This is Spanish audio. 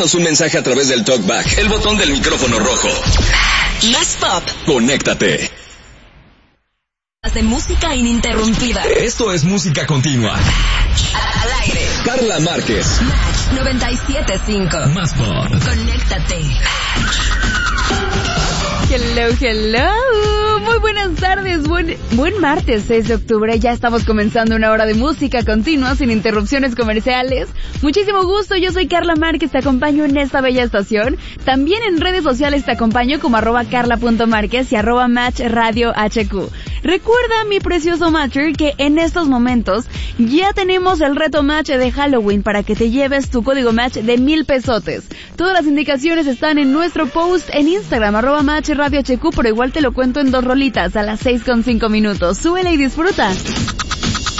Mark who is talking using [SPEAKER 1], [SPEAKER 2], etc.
[SPEAKER 1] Mándanos un mensaje a través del TalkBack, el botón del micrófono rojo.
[SPEAKER 2] Más pop.
[SPEAKER 1] Conéctate.
[SPEAKER 2] De música ininterrumpida.
[SPEAKER 1] Esto es música continua.
[SPEAKER 2] Al aire.
[SPEAKER 1] Carla Márquez.
[SPEAKER 2] Match 97.5.
[SPEAKER 1] Más pop.
[SPEAKER 2] Conéctate.
[SPEAKER 3] Hello. Muy buenas tardes. Buen martes 6 de octubre. Ya estamos comenzando una hora de música continua sin interrupciones comerciales. Muchísimo gusto. Yo soy Carla Márquez. Te acompaño en esta bella estación. También en redes sociales te acompaño como @carla.márquez y @matchradiohq. Recuerda, mi precioso Matcher, que en estos momentos ya tenemos el reto Match de Halloween para que te lleves tu código Match de 1,000 pesotes. Todas las indicaciones están en nuestro post en Instagram, @matchradiohq, pero igual te lo cuento en 2 rolitas a las 6:05. Súbele y disfruta.